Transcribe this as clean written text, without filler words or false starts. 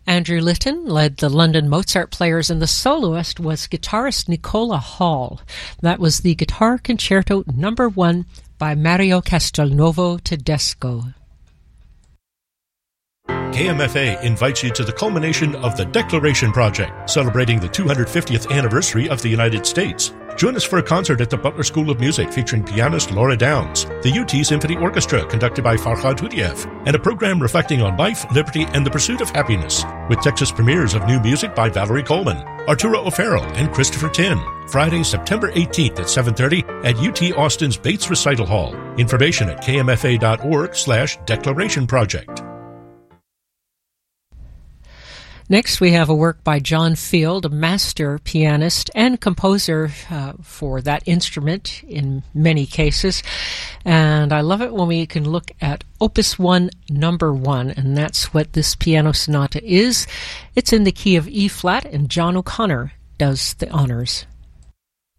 Andrew Litton led the London Mozart Players, and the soloist was guitarist Nicola Hall. That was the Guitar Concerto No. 1 by Mario Castelnuovo Tedesco. KMFA invites you to the culmination of the Declaration Project, celebrating the 250th anniversary of the United States. Join us for a concert at the Butler School of Music featuring pianist Laura Downs, the UT Symphony Orchestra conducted by Farhad Hudiev, and a program reflecting on life, liberty, and the pursuit of happiness, with Texas premieres of new music by Valerie Coleman, Arturo O'Farrell, and Christopher Tin. Friday, September 18th at 7:30 at UT Austin's Bates Recital Hall. Information at kmfa.org/Declaration Project. Next, we have a work by John Field, a master pianist and composer for that instrument in many cases. And I love it when we can look at Opus 1, number 1, and that's what this piano sonata is. It's in the key of E-flat, and John O'Connor does the honors.